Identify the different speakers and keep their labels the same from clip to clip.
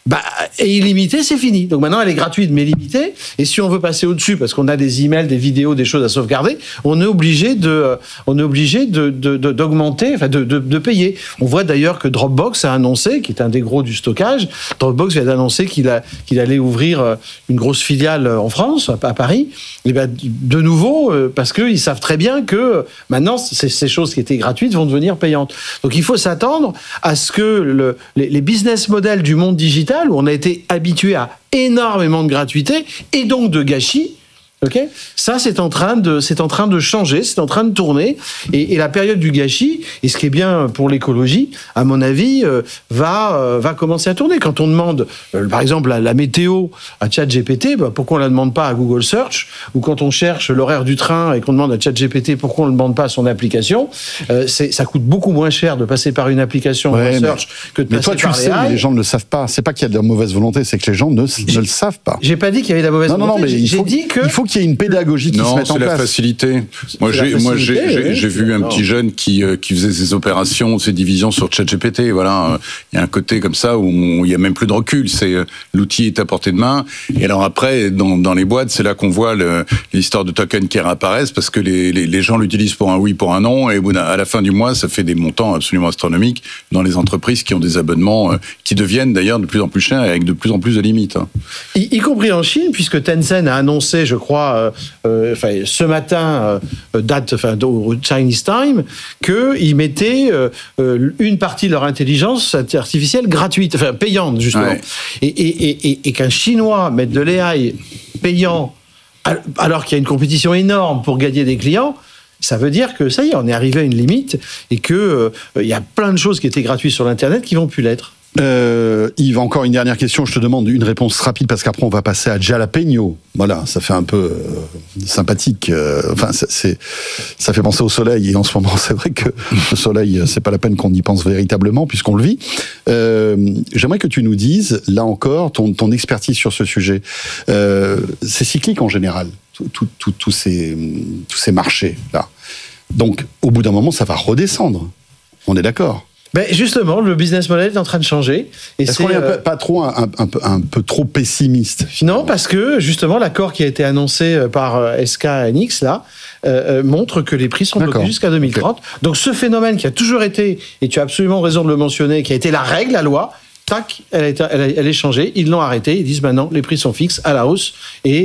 Speaker 1: est illimitée, c'est fini. Donc maintenant, elle est gratuite mais limitée. Et si on veut passer au-dessus, parce qu'on a des emails, des vidéos, des choses à sauvegarder, on est obligé d'augmenter, enfin de payer. On voit d'ailleurs que Dropbox a annoncé, qui est un des gros du stockage, Dropbox vient d'annoncer qu'il allait ouvrir une grosse filiale en France, à Paris. Et de nouveau, parce qu'ils savent très bien que maintenant, ces choses qui étaient gratuites vont devenir payantes. Donc il faut s'attendre à ce que les business models du monde digital, où on a été habitué à énormément de gratuité et donc de gâchis, okay, ça c'est en train de changer, c'est en train de tourner, et la période du gâchis, et ce qui est bien pour l'écologie, à mon avis, va commencer à tourner. Quand on demande, par exemple, la météo à ChatGPT, pourquoi on la demande pas à Google Search, ou quand on cherche l'horaire du train et qu'on demande à ChatGPT pourquoi on le demande pas à son application, ça coûte beaucoup moins cher de passer par une application Search que de passer par les AI. Mais toi tu le sais, mais les gens ne le savent pas. C'est pas qu'il y a de la mauvaise volonté, c'est que les gens ne le savent pas. J'ai pas dit qu'il y avait de la mauvaise volonté. Non, mais j'ai dit que il faut qu'il y ait une pédagogie qui se mette en place. Non, c'est la facilité. Moi, j'ai vu un petit jeune qui faisait ses opérations, ses divisions sur ChatGPT. Voilà, il y a un côté comme ça où il y a même plus de recul. C'est l'outil est à portée de main. Et alors après, dans les boîtes, c'est là qu'on voit l'histoire de tokens qui réapparaissent parce que les gens l'utilisent pour un oui, pour un non, et à la fin du mois, ça fait des montants absolument astronomiques dans les entreprises qui ont des abonnements qui deviennent d'ailleurs de plus en plus chers et avec de plus en plus de limites. Y compris en Chine, puisque Tencent a annoncé, je crois, ce matin, au Chinese Time, qu'ils mettaient une partie de leur intelligence artificielle gratuite, payante, justement. Ouais. Et qu'un Chinois mette de l'AI payant, alors qu'il y a une compétition énorme pour gagner des clients, ça veut dire que ça y est, on est arrivé à une limite et qu'il y a plein de choses qui étaient gratuites sur l'Internet qui vont plus l'être. Yves, encore une dernière question. Je te demande une réponse rapide parce qu'après on va passer à Jalapeno. Voilà, ça fait un peu sympathique. Ça fait penser au soleil. Et en ce moment, c'est vrai que le soleil, c'est pas la peine qu'on y pense véritablement puisqu'on le vit. J'aimerais que tu nous dises, là encore, ton expertise sur ce sujet. C'est cyclique en général, tous ces marchés là. Donc, au bout d'un moment, ça va redescendre. On est d'accord? Justement, le business model est en train de changer. Est-ce qu'on est pas trop un peu trop pessimiste? Non, parce que justement, l'accord qui a été annoncé par SK NX là montre que les prix sont bloqués jusqu'à 2030. Okay. Donc ce phénomène qui a toujours été, et tu as absolument raison de le mentionner, qui a été la règle, la loi, tac, elle est changée. Ils l'ont arrêté. Ils disent maintenant les prix sont fixes à la hausse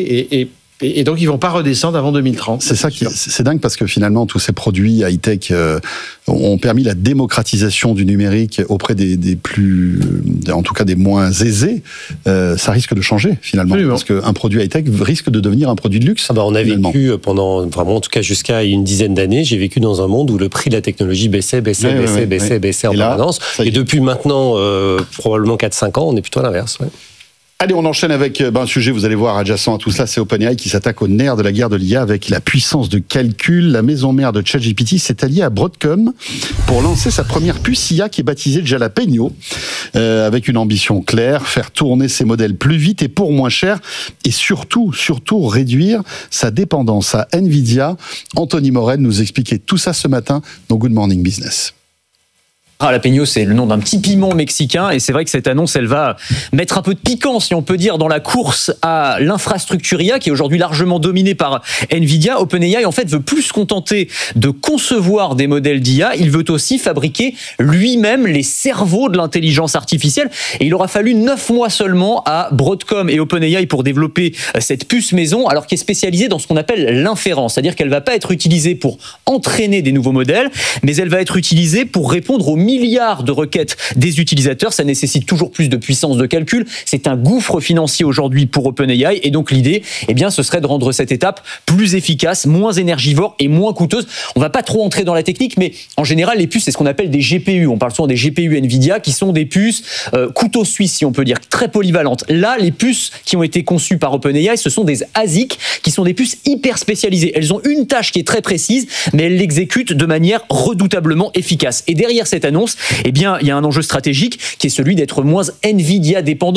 Speaker 1: et donc, ils vont pas redescendre avant 2030. C'est ça c'est dingue parce que finalement, tous ces produits high-tech ont permis la démocratisation du numérique auprès des plus, en tout cas des moins aisés. Ça risque de changer finalement. Absolument. Parce qu'un produit high-tech risque de devenir un produit de luxe. On a vécu pendant, vraiment, en tout cas jusqu'à une dizaine d'années, j'ai vécu dans un monde où le prix de la technologie baissait en permanence. Et depuis maintenant, probablement 4-5 ans, on est plutôt à l'inverse. Ouais. Allez, on enchaîne avec un sujet, vous allez voir, adjacent à tout ça, c'est OpenAI qui s'attaque au nerf de la guerre de l'IA avec la puissance de calcul. La maison mère de ChatGPT s'est alliée à Broadcom pour lancer sa première puce IA qui est baptisée Jalapeno, avec une ambition claire, faire tourner ses modèles plus vite et pour moins cher, et surtout réduire sa dépendance à Nvidia. Anthony Morel nous expliquait tout ça ce matin dans Good Morning Business.
Speaker 2: Jalapeno, c'est le nom d'un petit piment mexicain et c'est vrai que cette annonce, elle va mettre un peu de piquant, si on peut dire, dans la course à l'infrastructure IA qui est aujourd'hui largement dominée par Nvidia. OpenAI, en fait, veut plus se contenter de concevoir des modèles d'IA, il veut aussi fabriquer lui-même les cerveaux de l'intelligence artificielle et il aura fallu 9 mois seulement à Broadcom et OpenAI pour développer cette puce maison, alors qui est spécialisée dans ce qu'on appelle l'inférence, c'est-à-dire qu'elle va pas être utilisée pour entraîner des nouveaux modèles, mais elle va être utilisée pour répondre aux milliards de requêtes des utilisateurs. Ça nécessite toujours plus de puissance de calcul. C'est un gouffre financier aujourd'hui pour OpenAI. Et donc, l'idée, ce serait de rendre cette étape plus efficace, moins énergivore et moins coûteuse. On va pas trop entrer dans la technique, mais en général, les puces, c'est ce qu'on appelle des GPU. On parle souvent des GPU Nvidia, qui sont des puces couteau suisse, si on peut dire, très polyvalentes. Là, les puces qui ont été conçues par OpenAI, ce sont des ASIC, qui sont des puces hyper spécialisées. Elles ont une tâche qui est très précise, mais elles l'exécutent de manière redoutablement efficace. Et derrière cette annonce, il y a un enjeu stratégique qui est celui d'être moins Nvidia dépendant.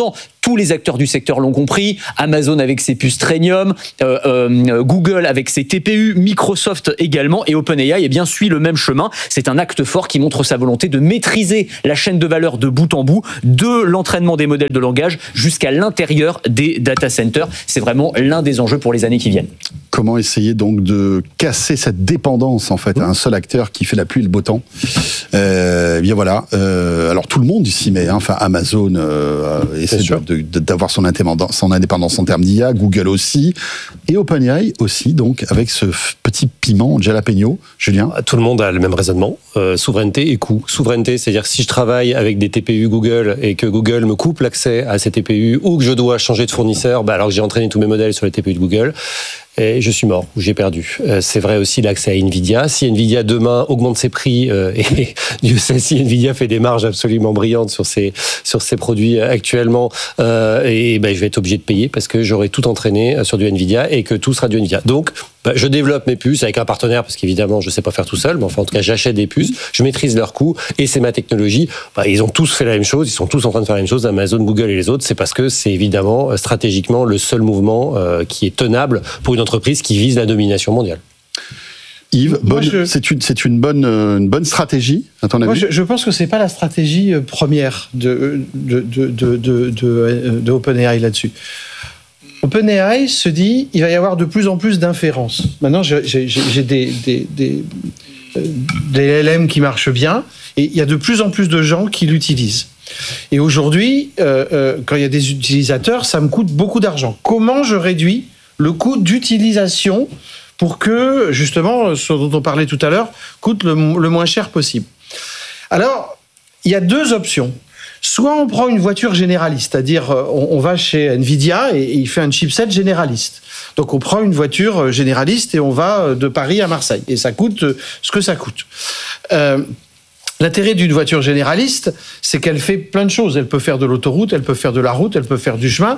Speaker 2: tous les acteurs du secteur l'ont compris. Amazon avec ses puces Trainium, Google avec ses TPU, Microsoft également, et OpenAI suit le même chemin. C'est un acte fort qui montre sa volonté de maîtriser la chaîne de valeur de bout en bout, de l'entraînement des modèles de langage jusqu'à l'intérieur des data centers. C'est vraiment l'un des enjeux pour les années qui viennent.
Speaker 3: Comment essayer donc de casser cette dépendance en fait à un seul acteur qui fait la pluie et le beau temps? Bien voilà. Alors tout le monde s'y met. Enfin Amazon essaie d'avoir son indépendance en termes d'IA, Google aussi, et OpenAI aussi. Donc avec ce petit piment jalapeno, Julien.
Speaker 4: Tout le monde a le même raisonnement. Souveraineté et coût. Souveraineté, c'est-à-dire si je travaille avec des TPU Google et que Google me coupe l'accès à ces TPU ou que je dois changer de fournisseur, alors que j'ai entraîné tous mes modèles sur les TPU de Google. Et je suis mort, ou j'ai perdu. C'est vrai aussi l'accès à Nvidia. Si Nvidia demain augmente ses prix, et Dieu sait si Nvidia fait des marges absolument brillantes sur ses produits actuellement, je vais être obligé de payer parce que j'aurai tout entraîné sur du Nvidia et que tout sera du Nvidia. Donc, je développe mes puces avec un partenaire parce qu'évidemment, je ne sais pas faire tout seul, mais enfin, en tout cas, j'achète des puces, je maîtrise leurs coûts et c'est ma technologie. Ils ont tous fait la même chose, ils sont tous en train de faire la même chose, Amazon, Google et les autres. C'est parce que c'est évidemment stratégiquement le seul mouvement qui est tenable pour une entreprise qui vise la domination mondiale.
Speaker 3: Yves, c'est une bonne stratégie, à ton avis?
Speaker 1: Moi, je pense que c'est pas la stratégie première de OpenAI là-dessus. OpenAI se dit, il va y avoir de plus en plus d'inférences. Maintenant, j'ai des LLM qui marchent bien, et il y a de plus en plus de gens qui l'utilisent. Et aujourd'hui, quand il y a des utilisateurs, ça me coûte beaucoup d'argent. Comment je réduis le coût d'utilisation pour que, justement, ce dont on parlait tout à l'heure, coûte le moins cher possible? Alors, il y a deux options. Soit on prend une voiture généraliste, c'est-à-dire on va chez Nvidia et il fait un chipset généraliste. Donc on prend une voiture généraliste et on va de Paris à Marseille. Et ça coûte ce que ça coûte. L'intérêt d'une voiture généraliste, c'est qu'elle fait plein de choses. Elle peut faire de l'autoroute, elle peut faire de la route, elle peut faire du chemin.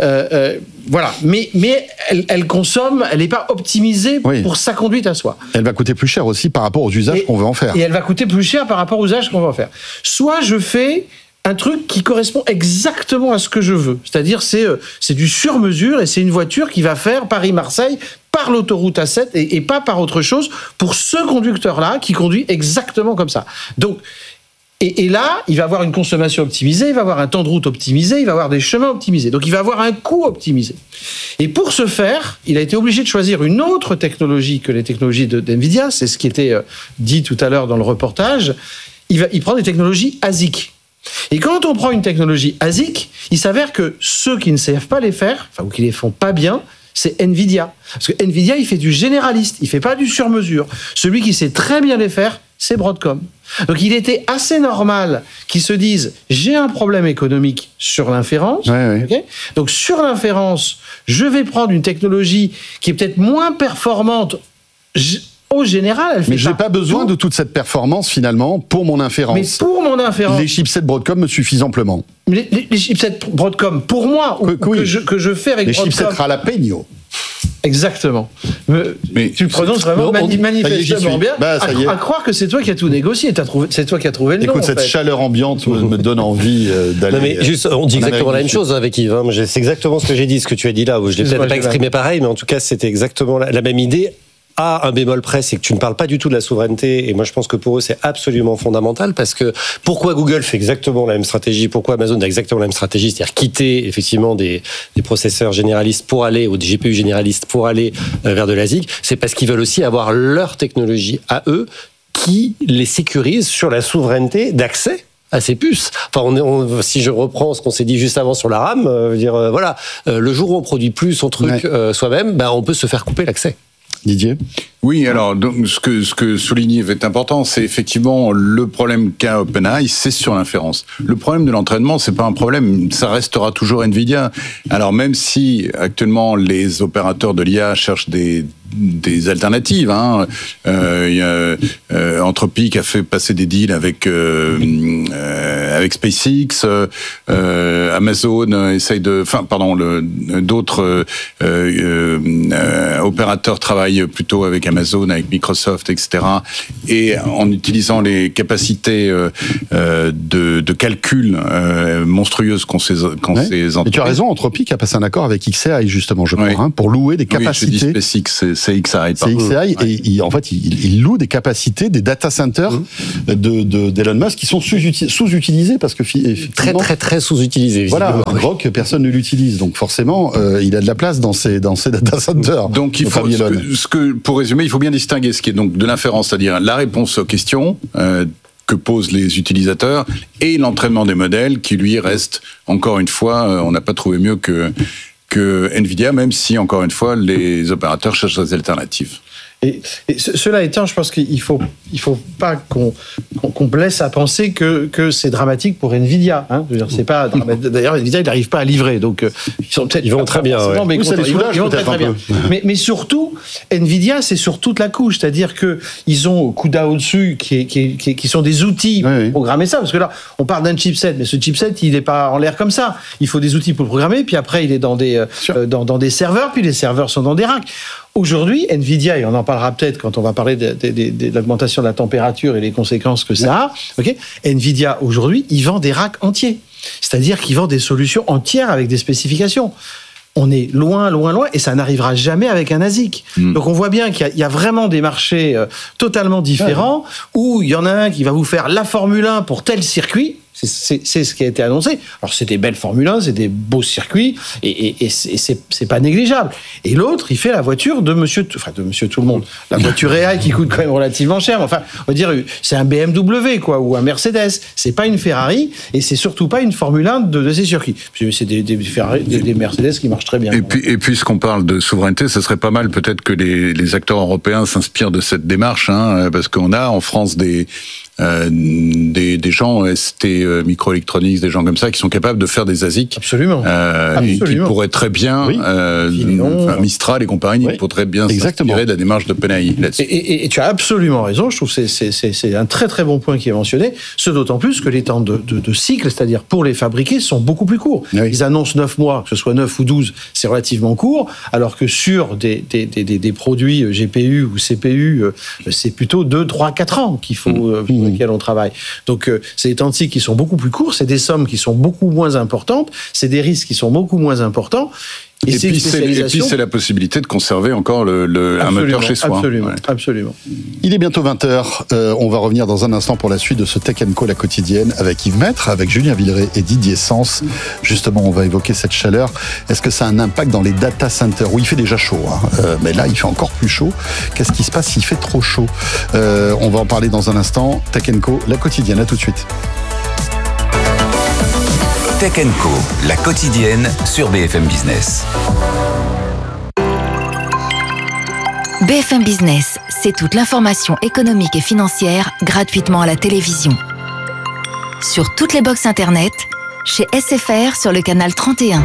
Speaker 1: Voilà. Mais elle consomme, elle n'est pas optimisée pour sa conduite à soi.
Speaker 3: Elle va coûter plus cher aussi par rapport aux usages qu'on veut en faire.
Speaker 1: Et elle va coûter plus cher par rapport aux usages qu'on veut en faire. Soit je fais un truc qui correspond exactement à ce que je veux. C'est-à-dire, c'est du sur-mesure et c'est une voiture qui va faire Paris-Marseille par l'autoroute A7 et pas par autre chose pour ce conducteur-là qui conduit exactement comme ça. Donc, et là, il va avoir une consommation optimisée, il va avoir un temps de route optimisé, il va avoir des chemins optimisés. Donc, il va avoir un coût optimisé. Et pour ce faire, il a été obligé de choisir une autre technologie que les technologies d'NVIDIA. C'est ce qui était dit tout à l'heure dans le reportage. Il prend des technologies ASIC. Et quand on prend une technologie ASIC, il s'avère que ceux qui ne savent pas les faire, ou qui les font pas bien, c'est Nvidia. Parce que Nvidia, il fait du généraliste, il fait pas du sur-mesure. Celui qui sait très bien les faire, c'est Broadcom. Donc il était assez normal qu'ils se disent, j'ai un problème économique sur l'inférence. Okay, donc sur l'inférence, je vais prendre une technologie qui est peut-être moins performante. Au général, elle fait
Speaker 3: mais je n'ai pas besoin de toute cette performance finalement pour mon inférence.
Speaker 1: Mais pour mon inférence,
Speaker 3: les chipsets Broadcom me suffisent amplement.
Speaker 1: Les chipsets Broadcom, pour moi, que je fais avec
Speaker 3: les
Speaker 1: Broadcom.
Speaker 3: Les chipsets Jalapeno.
Speaker 1: Exactement. Mais tu le prononces vraiment manifestement bien. À croire que c'est toi qui as tout négocié. C'est toi qui as trouvé le nom.
Speaker 3: Écoute, cette chaleur ambiante me donne envie d'aller.
Speaker 4: Non, mais juste, on dit exactement la même chose avec Yves. C'est exactement ce que j'ai dit, ce que tu as dit là. Je l'ai peut-être pas exprimé pareil, mais en tout cas, c'était exactement la même idée. Un bémol près, c'est que tu ne parles pas du tout de la souveraineté, et moi je pense que pour eux c'est absolument fondamental, parce que pourquoi Google fait exactement la même stratégie, pourquoi Amazon a exactement la même stratégie, c'est-à-dire quitter effectivement des processeurs généralistes pour aller, ou des GPU généralistes pour aller vers de l'ASIC, c'est parce qu'ils veulent aussi avoir leur technologie à eux qui les sécurise sur la souveraineté d'accès à ces puces. Enfin, si je reprends ce qu'on s'est dit juste avant sur la RAM, le jour où on produit plus son truc soi-même, on peut se faire couper l'accès.
Speaker 3: Didier ?
Speaker 5: Oui, alors donc, ce que souligner est important, c'est effectivement le problème qu'a OpenAI, c'est sur l'inférence. Le problème de l'entraînement, c'est pas un problème, ça restera toujours Nvidia. Alors même si actuellement les opérateurs de l'IA cherchent des des alternatives. Anthropic a fait passer des deals avec SpaceX. Amazon essaye d'autres opérateurs travaillent plutôt avec Amazon, avec Microsoft, etc. Et en utilisant les capacités de calcul monstrueuses qu'ont ces entreprises.
Speaker 3: Et tu as raison, Anthropic a passé un accord avec XAI justement, je crois, pour louer des capacités.
Speaker 5: Oui, je dis SpaceX, c'est XAI.
Speaker 3: C'est XAI, et il loue des capacités, des data centers d'Elon Musk qui sont sous-utilisés parce que
Speaker 4: très sous-utilisés.
Speaker 3: Voilà, Grok, personne ne l'utilise, donc forcément, il a de la place dans ces data centers.
Speaker 5: Donc il faut, pour résumer, il faut bien distinguer ce qui est donc de l'inférence, c'est-à-dire la réponse aux questions que posent les utilisateurs et l'entraînement des modèles qui lui reste, encore une fois, on n'a pas trouvé mieux que Nvidia, même si, encore une fois, les opérateurs cherchent des alternatives.
Speaker 1: Et cela étant, je pense qu'il faut pas qu'on blesse à penser que c'est dramatique pour Nvidia. Je veux dire, c'est pas d'ailleurs Nvidia, il n'arrive pas à livrer, donc ils
Speaker 4: vont très bien.
Speaker 1: Mais ils vont très bien. Mais surtout, Nvidia, c'est sur toute la couche, c'est-à-dire que ils ont CUDA au-dessus, qui sont des outils pour programmer ça, parce que là, on parle d'un chipset, mais ce chipset, il n'est pas en l'air comme ça. Il faut des outils pour le programmer, puis après, il est dans des serveurs, puis les serveurs sont dans des racks. Aujourd'hui, Nvidia, et on en parlera peut-être quand on va parler de l'augmentation de la température et les conséquences que ça a, Nvidia, aujourd'hui, il vend des racks entiers. C'est-à-dire qu'il vend des solutions entières avec des spécifications. On est loin, et ça n'arrivera jamais avec un ASIC. Donc on voit bien qu'il y a vraiment des marchés totalement différents, où il y en a un qui va vous faire la Formule 1 pour tel circuit. C'est ce qui a été annoncé. Alors c'est des belles Formule 1, c'est des beaux circuits, et c'est pas négligeable. Et l'autre, il fait la voiture de Monsieur Tout le Monde. La voiture AI qui coûte quand même relativement cher. Enfin, on va dire, c'est un BMW ou un Mercedes. C'est pas une Ferrari, et c'est surtout pas une Formule 1 de ces circuits. C'est des Ferrari, des Mercedes qui marchent très bien.
Speaker 5: Et puisqu'on parle de souveraineté, ça serait pas mal peut-être que les acteurs européens s'inspirent de cette démarche, parce qu'on a en France des gens, ST Microelectronics, des gens comme ça, qui sont capables de faire des ASIC.
Speaker 1: Absolument.
Speaker 5: Et qui pourraient très bien, Mistral et compagnie, qui pourraient bien s'inspirer de la démarche d'OpenAI là-dessus.
Speaker 1: Et tu as absolument raison, je trouve que c'est un très très bon point qui est mentionné, ce d'autant plus que les temps de cycle, c'est-à-dire pour les fabriquer, sont beaucoup plus courts. Ils annoncent 9 mois, que ce soit 9 ou 12, c'est relativement court, alors que sur des produits GPU ou CPU, c'est plutôt 2, 3, 4 ans qu'il faut... sur lesquels on travaille. Donc, c'est des temps de cycle qui sont beaucoup plus courts, c'est des sommes qui sont beaucoup moins importantes, c'est des risques qui sont beaucoup moins importants.
Speaker 5: Et puis c'est la possibilité de conserver encore un moteur chez soi.
Speaker 1: Absolument.
Speaker 3: Il est bientôt 20h. On va revenir dans un instant pour la suite de ce Tech & Co, la quotidienne, avec Yves Maître, avec Julien Villeray et Didier Sens. Justement, on va évoquer cette chaleur. Est-ce que ça a un impact dans les data centers où il fait déjà chaud, mais là, il fait encore plus chaud. Qu'est-ce qui se passe s'il fait trop chaud? On va en parler dans un instant. Tech & Co, la quotidienne. À tout de suite.
Speaker 6: Tech & Co, la quotidienne sur BFM Business.
Speaker 7: BFM Business, c'est toute l'information économique et financière gratuitement à la télévision. Sur toutes les box internet, chez SFR sur le canal 31,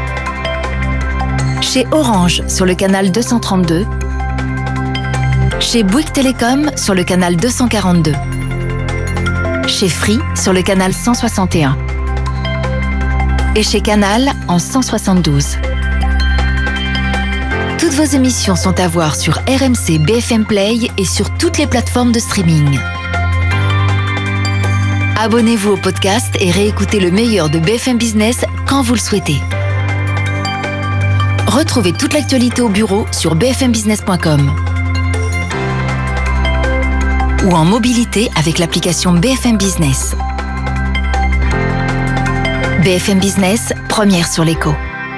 Speaker 7: chez Orange sur le canal 232, chez Bouygues Télécom sur le canal 242, chez Free sur le canal 161. Et chez Canal en 172. Toutes vos émissions sont à voir sur RMC BFM Play et sur toutes les plateformes de streaming. Abonnez-vous au podcast et réécoutez le meilleur de BFM Business quand vous le souhaitez. Retrouvez toute l'actualité au bureau sur bfmbusiness.com ou en mobilité avec l'application BFM Business. BFM Business, première sur l'écho.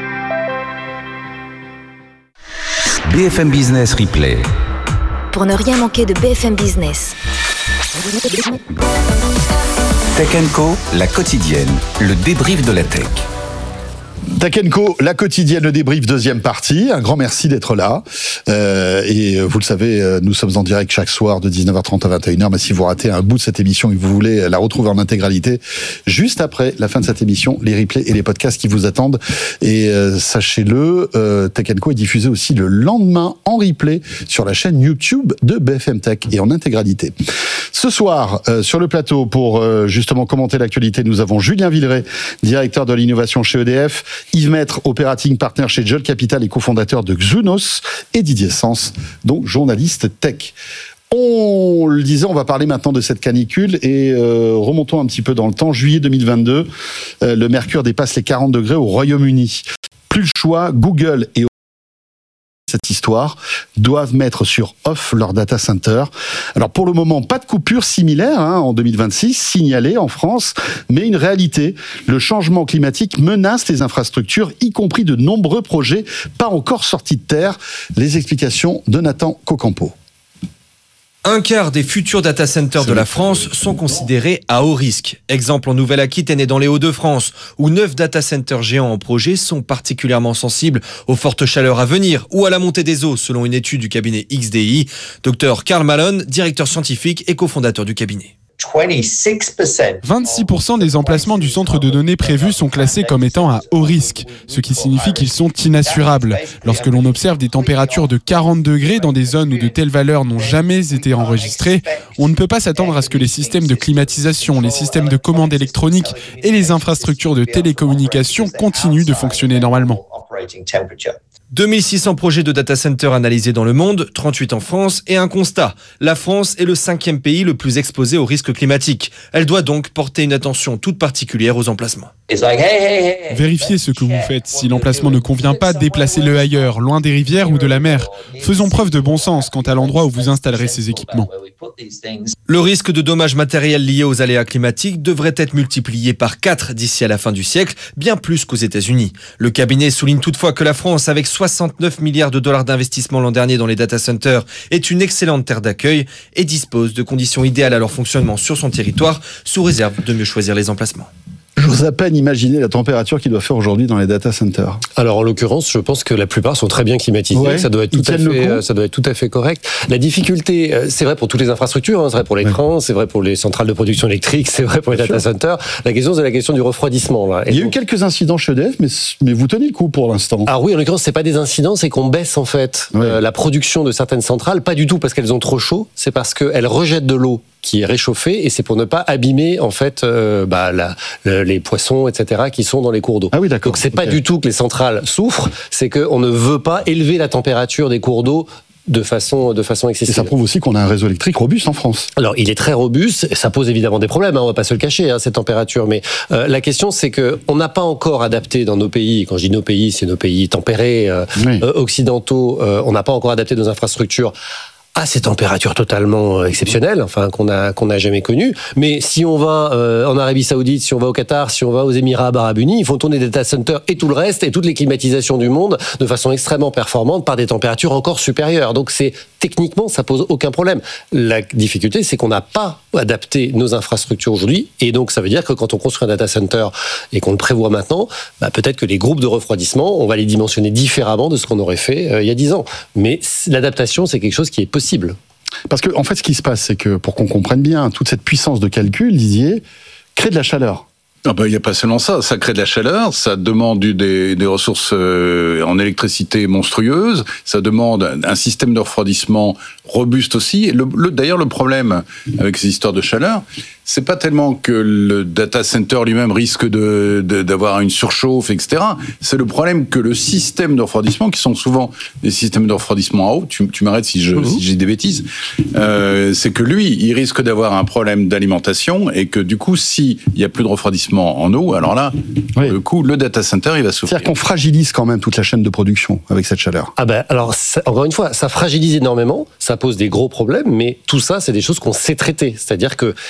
Speaker 6: BFM Business Replay.
Speaker 7: Pour ne rien manquer de BFM Business.
Speaker 6: Tech & Co, la quotidienne, le débrief de la tech.
Speaker 3: Tech & Co, la quotidienne, le débrief, deuxième partie. Un grand merci d'être là. Et vous le savez, nous sommes en direct chaque soir de 19h30 à 21h. Mais si vous ratez un bout de cette émission et que vous voulez la retrouver en intégralité, juste après la fin de cette émission, les replays et les podcasts qui vous attendent. Et sachez-le, Tech & Co est diffusé aussi le lendemain en replay sur la chaîne YouTube de BFM Tech et en intégralité. Ce soir, sur le plateau, pour justement commenter l'actualité, nous avons Julien Villeray, directeur de l'innovation chez EDF, Yves Maître, operating partner chez Jolt Capital et cofondateur de Xunos, et Didier Sens, donc journaliste tech. On le disait, on va parler maintenant de cette canicule et remontons un petit peu dans le temps. Juillet 2022, le mercure dépasse les 40 degrés au Royaume-Uni. Plus le choix, Google et cette histoire doivent mettre sur off leur data center. Alors pour le moment, pas de coupure similaire en 2026 signalée en France, mais une réalité. Le changement climatique menace les infrastructures, y compris de nombreux projets pas encore sortis de terre. Les explications de Nathan Cocampo.
Speaker 8: Un quart des futurs data centers de la France sont considérés à haut risque. Exemple en Nouvelle-Aquitaine et dans les Hauts-de-France, où 9 data centers géants en projet sont particulièrement sensibles aux fortes chaleurs à venir ou à la montée des eaux, selon une étude du cabinet XDI. Dr Karl Malone, directeur scientifique et cofondateur du cabinet.
Speaker 9: 26% des emplacements du centre de données prévus sont classés comme étant à haut risque, ce qui signifie qu'ils sont inassurables. Lorsque l'on observe des températures de 40 degrés dans des zones où de telles valeurs n'ont jamais été enregistrées, on ne peut pas s'attendre à ce que les systèmes de climatisation, les systèmes de commande électronique et les infrastructures de télécommunication continuent de fonctionner normalement.
Speaker 8: 2600 projets de data center analysés dans le monde, 38 en France, et un constat. La France est le 5e pays le plus exposé au risque climatique. Elle doit donc porter une attention toute particulière aux emplacements.
Speaker 9: Vérifiez ce que vous faites. Si l'emplacement ne convient pas, déplacez-le ailleurs, loin des rivières ou de la mer. Faisons preuve de bon sens quant à l'endroit où vous installerez ces équipements.
Speaker 8: Le risque de dommages matériels liés aux aléas climatiques devrait être multiplié par 4 d'ici à la fin du siècle, bien plus qu'aux États-Unis. Le cabinet souligne toutefois que la France, avec 69 milliards de dollars d'investissement l'an dernier dans les data centers, est une excellente terre d'accueil et dispose de conditions idéales à leur fonctionnement sur son territoire, sous réserve de mieux choisir les emplacements.
Speaker 3: J'ose à peine imaginer la température qu'il doit faire aujourd'hui dans les data centers.
Speaker 4: Alors en l'occurrence, je pense que la plupart sont très bien climatisés,
Speaker 3: ouais,
Speaker 4: ça doit être tout à fait correct. La difficulté, c'est vrai pour toutes les infrastructures, c'est vrai pour les trains, c'est vrai pour les centrales de production électrique, c'est vrai pour les data centers. La question, c'est la question du refroidissement. Là.
Speaker 3: Il y a eu quelques incidents chez EDF, mais vous tenez le coup pour l'instant.
Speaker 4: Ah oui, en l'occurrence, c'est pas des incidents, c'est qu'on baisse en fait la production de certaines centrales, pas du tout parce qu'elles ont trop chaud, c'est parce qu'elles rejettent de l'eau qui est réchauffée et c'est pour ne pas abîmer en fait les poissons, etc. qui sont dans les cours d'eau.
Speaker 3: Ah oui, d'accord.
Speaker 4: Donc c'est pas du tout que les centrales souffrent, c'est qu'on ne veut pas élever la température des cours d'eau de façon excessive.
Speaker 3: Et ça prouve aussi qu'on a un réseau électrique robuste en France.
Speaker 4: Alors, il est très robuste, et ça pose évidemment des problèmes, on va pas se le cacher, cette température, mais la question c'est que on n'a pas encore adapté dans nos pays, et quand je dis nos pays, c'est nos pays tempérés, occidentaux, on n'a pas encore adapté nos infrastructures à ces températures totalement exceptionnelles, enfin qu'on a jamais connues. Mais si on va en Arabie Saoudite, si on va au Qatar, si on va aux Émirats Arabes Unis, ils font tourner des data centers et tout le reste et toutes les climatisations du monde de façon extrêmement performante par des températures encore supérieures. Donc techniquement, ça pose aucun problème. La difficulté, c'est qu'on n'a pas adapté nos infrastructures aujourd'hui, et donc ça veut dire que quand on construit un data center et qu'on le prévoit maintenant, peut-être que les groupes de refroidissement, on va les dimensionner différemment de ce qu'on aurait fait il y a 10 ans. Mais l'adaptation, c'est quelque chose qui est possible.
Speaker 3: Parce que, en fait, ce qui se passe, c'est que, pour qu'on comprenne bien, toute cette puissance de calcul, Didier, crée de la chaleur.
Speaker 5: Il n'y a pas seulement ça, ça crée de la chaleur, ça demande des ressources en électricité monstrueuses, ça demande un système de refroidissement robuste aussi. D'ailleurs, le problème avec ces histoires de chaleur, c'est pas tellement que le data center lui-même risque d'avoir une surchauffe, etc. C'est le problème que le système de refroidissement, qui sont souvent des systèmes de refroidissement à eau, tu m'arrêtes si j'ai des bêtises, c'est que lui, il risque d'avoir un problème d'alimentation et que du coup, s'il y a plus de refroidissement en eau, alors là, le coup, le data center, il va souffrir.
Speaker 3: C'est-à-dire qu'on fragilise quand même toute la chaîne de production avec cette chaleur.
Speaker 4: Alors, encore une fois, ça fragilise énormément, ça pose des gros problèmes, mais tout ça, c'est des choses qu'on sait traiter. C'est-à-dire qu'il faut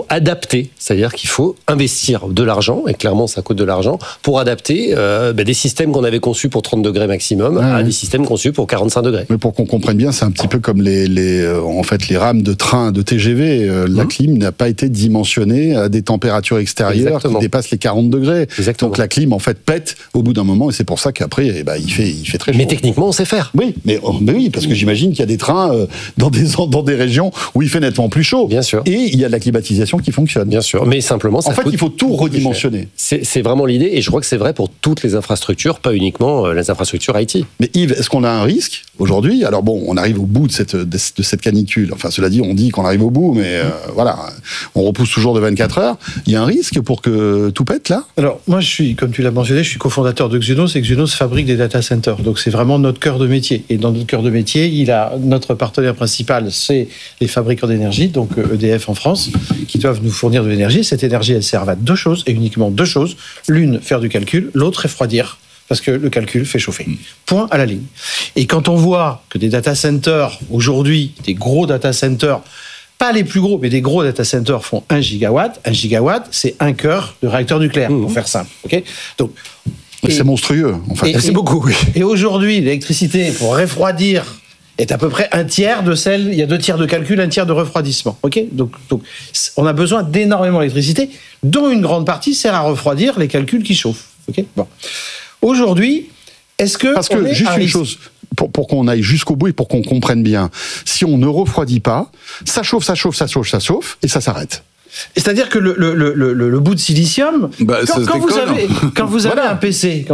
Speaker 4: faut adapter, c'est-à-dire qu'il faut investir de l'argent, et clairement ça coûte de l'argent, pour adapter des systèmes qu'on avait conçus pour 30 degrés maximum à des systèmes conçus pour 45 degrés.
Speaker 3: Mais pour qu'on comprenne bien, c'est un petit peu comme les rames de train, de TGV. La clim n'a pas été dimensionnée à des températures extérieures qui dépassent les 40 degrés.
Speaker 4: Exactement.
Speaker 3: Donc la clim, en fait, pète au bout d'un moment, et c'est pour ça qu'après, il fait très chaud.
Speaker 4: Mais techniquement, on sait faire.
Speaker 3: Oui, mais oui, parce que j'imagine qu'il y a des trains dans des régions où il fait nettement plus chaud.
Speaker 4: Bien sûr.
Speaker 3: Et il y a de la climatisation qui fonctionne.
Speaker 4: Bien sûr. Mais simplement, ça
Speaker 3: il faut tout redimensionner.
Speaker 4: C'est vraiment l'idée, et je crois que c'est vrai pour toutes les infrastructures, pas uniquement les infrastructures IT.
Speaker 3: Mais Yves, est-ce qu'on a un risque aujourd'hui? Alors bon, on arrive au bout de cette canicule. Enfin, cela dit, on dit qu'on arrive au bout, mais voilà, on repousse toujours de 24 heures. Il y a un risque pour que tout pète là?
Speaker 1: Alors, moi, comme tu l'as mentionné, je suis cofondateur de Xunos, et Xunos fabrique des data centers. Donc, c'est vraiment notre cœur de métier. Et dans notre cœur de métier, notre partenaire principal, c'est les fabricants d'énergie, donc EDF en France, qui doivent nous fournir de l'énergie. Cette énergie, elle sert à deux choses, et uniquement deux choses. L'une, faire du calcul, l'autre, refroidir. Parce que le calcul fait chauffer. Point à la ligne. Et quand on voit que des data centers, aujourd'hui, des gros data centers, pas les plus gros, mais des gros data centers font 1 gigawatt. 1 gigawatt, c'est un cœur de réacteur nucléaire, pour faire simple. Okay, donc,
Speaker 3: c'est monstrueux, en fait.
Speaker 1: C'est beaucoup, oui. Et aujourd'hui, l'électricité, pour refroidir, est à peu près un tiers de celle... Il y a 2 tiers de calcul, 1 tiers de refroidissement. Okay, donc, on a besoin d'énormément d'électricité, dont une grande partie sert à refroidir les calculs qui chauffent. Okay, bon. Aujourd'hui, est-ce que...
Speaker 3: Parce que, juste une chose, pour qu'on aille jusqu'au bout et pour qu'on comprenne bien, si on ne refroidit pas, ça chauffe, et ça s'arrête.
Speaker 1: C'est-à-dire que le bout de silicium, quand vous avez un PC,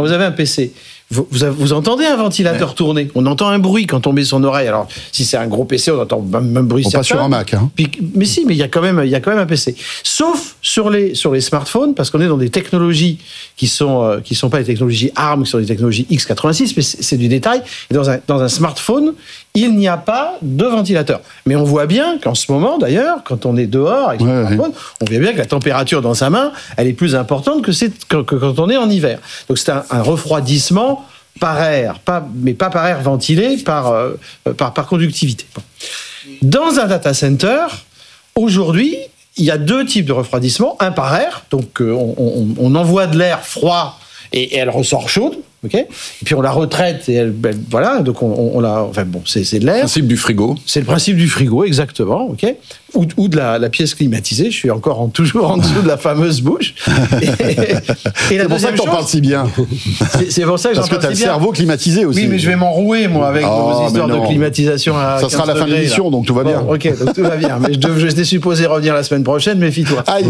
Speaker 1: vous entendez un ventilateur tourner. On entend un bruit quand on met son oreille. Alors, si c'est un gros PC, on entend même bruit certain.
Speaker 3: Pas sur un Mac. Hein.
Speaker 1: Mais il y a quand même un PC. Sauf sur les smartphones, parce qu'on est dans des technologies qui sont pas des technologies ARM, qui sont des technologies x86, mais c'est du détail. Et dans un smartphone, il n'y a pas de ventilateur. Mais on voit bien qu'en ce moment, d'ailleurs, quand on est dehors avec son smartphone, on voit bien que la température dans sa main, elle est plus importante que quand on est en hiver. Donc c'est un refroidissement par air, mais pas par air ventilé, par conductivité. Dans un data center, aujourd'hui, il y a 2 types de refroidissement. Un par air, donc on envoie de l'air froid et elle ressort chaude. Okay, et puis on la retraite et voilà, donc on la, enfin bon, c'est de l'air.
Speaker 5: Le principe du frigo.
Speaker 1: C'est le principe du frigo, exactement, ok. Ou de la pièce climatisée. Je suis encore toujours en dessous de la fameuse bouche.
Speaker 3: Et la c'est pour ça que t'en parles si bien.
Speaker 1: C'est pour ça que j'en parle si bien. Parce
Speaker 3: que t'as le cerveau climatisé aussi.
Speaker 1: Oui, mais je vais m'enrouer moi avec vos histoires de climatisation.
Speaker 3: Ça sera la fin de l'émission, donc tout va bien.
Speaker 1: Ok, donc tout va bien. Mais j'étais supposé revenir la semaine prochaine, méfie-toi.
Speaker 3: Aïe.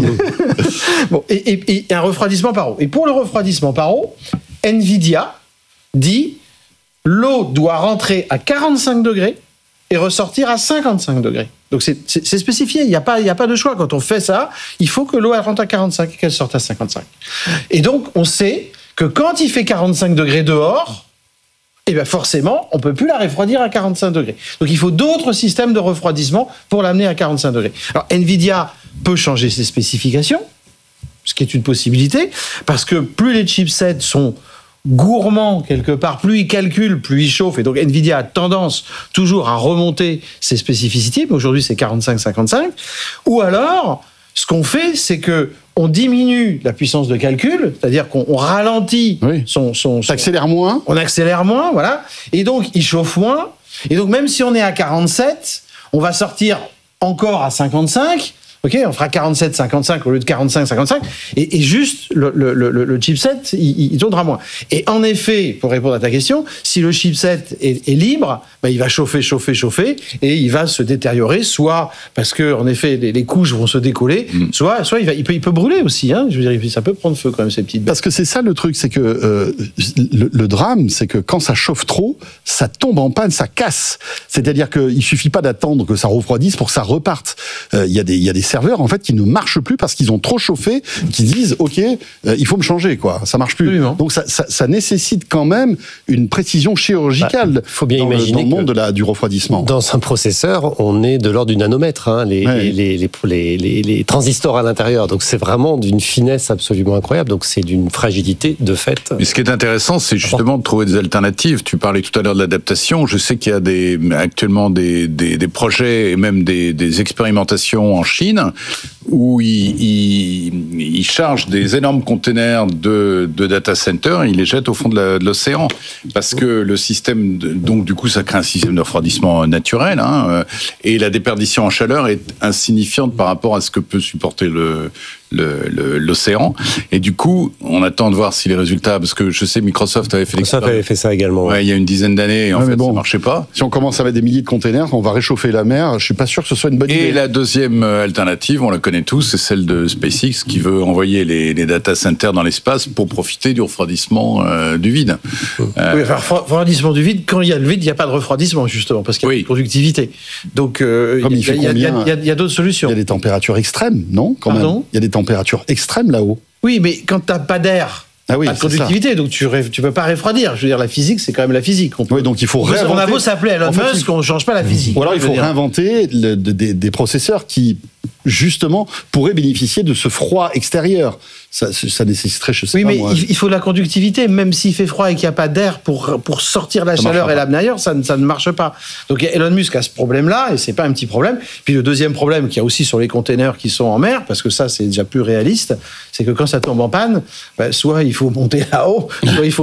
Speaker 1: Bon, et un refroidissement par eau. Et pour le refroidissement par eau, Nvidia dit l'eau doit rentrer à 45 degrés et ressortir à 55 degrés. Donc c'est spécifié, il n'y a pas de choix. Quand on fait ça, il faut que l'eau elle rentre à 45 et qu'elle sorte à 55. Et donc on sait que quand il fait 45 degrés dehors, eh bien forcément, on ne peut plus la refroidir à 45 degrés. Donc il faut d'autres systèmes de refroidissement pour l'amener à 45 degrés. Alors Nvidia peut changer ses spécifications, ce qui est une possibilité, parce que plus les chipsets sont gourmands quelque part, plus ils calculent, plus ils chauffent, et donc Nvidia a tendance toujours à remonter ses spécificités, mais aujourd'hui c'est 45-55, ou alors, ce qu'on fait, c'est que on diminue la puissance de calcul, c'est-à-dire qu'on ralentit son
Speaker 3: accélère moins.
Speaker 1: On accélère moins, voilà, et donc il chauffe moins, et donc même si on est à 47, on va sortir encore à 55, ok, on fera 47-55 au lieu de 45-55, et juste le chipset, il tournera moins. Et en effet, pour répondre à ta question, si le chipset est libre, il va chauffer, et il va se détériorer, soit parce que en effet les couches vont se décoller, soit il peut brûler aussi. Hein, je veux dire, ça peut prendre feu quand même ces petites bêtes.
Speaker 3: Parce que c'est ça le truc, c'est que le drame, c'est que quand ça chauffe trop, ça tombe en panne, ça casse. C'est-à-dire qu'il suffit pas d'attendre que ça refroidisse pour que ça reparte. Il y a des serveurs en fait qui ne marchent plus parce qu'ils ont trop chauffé, qui disent ok, il faut me changer quoi, ça marche plus.
Speaker 1: Absolument.
Speaker 3: Donc ça nécessite quand même une précision chirurgicale.
Speaker 4: Faut bien imaginer
Speaker 3: dans le monde du refroidissement.
Speaker 4: Dans un processeur, on est de l'ordre du nanomètre, hein, les transistors à l'intérieur. Donc c'est vraiment d'une finesse absolument incroyable. Donc c'est d'une fragilité de fait.
Speaker 5: Mais ce qui est intéressant, c'est justement de trouver des alternatives. Tu parlais tout à l'heure de l'adaptation. Je sais qu'il y a actuellement des projets et même des expérimentations en Chine où il charge des énormes containers de data centers et il les jette au fond de l'océan. Parce que le système, donc du coup, ça crée un système de refroidissement naturel, et la déperdition en chaleur est insignifiante par rapport à ce que peut supporter l'océan. Et du coup, on attend de voir si les résultats, parce que je sais Microsoft avait fait
Speaker 4: Microsoft avait fait ça également.
Speaker 5: Ouais, il y a une dizaine d'années, et en fait, ça marchait pas.
Speaker 3: Si on commence à mettre des milliers de containers, on va réchauffer la mer. Je suis pas sûr que ce soit une bonne idée.
Speaker 5: Et la deuxième alternative, on la connaît tous, c'est celle de SpaceX qui veut envoyer les data centers dans l'espace pour profiter du refroidissement du vide.
Speaker 1: Oui, enfin, refroidissement du vide, quand il y a le vide, il n'y a pas de refroidissement, justement, parce qu'il y a de productivité. Donc, il y a d'autres solutions.
Speaker 3: Il y a des températures extrêmes, non, quand même. Il y a des températures extrêmes là-haut.
Speaker 1: Oui, mais quand tu n'as pas d'air, pas de conductivité, donc tu peux pas refroidir. Je veux dire, la physique, c'est quand même la physique.
Speaker 3: Oui, donc il faut réinventer.
Speaker 1: On a beau s'appeler Elon Musk, on ne change pas la physique.
Speaker 3: Ou alors il faut réinventer des processeurs qui, justement, pourraient bénéficier de ce froid extérieur. Ça nécessiterait, je sais pas moi.
Speaker 1: Oui, mais il faut de la conductivité, même s'il fait froid et qu'il n'y a pas d'air pour sortir la chaleur et l'amener ailleurs, ça ne marche pas. Donc Elon Musk a ce problème-là, et c'est pas un petit problème. Puis le deuxième problème qu'il y a aussi sur les containers qui sont en mer, parce que ça c'est déjà plus réaliste, c'est que quand ça tombe en panne, soit il faut monter là-haut, soit il faut